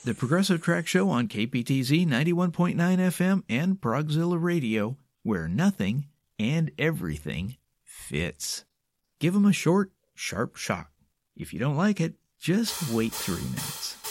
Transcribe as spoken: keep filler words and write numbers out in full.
The Progressive Track Show on K P T Z ninety-one point nine F M and Progzilla Radio, where nothing and everything fits. Give them a short, sharp shock. If you don't like it, just wait three minutes.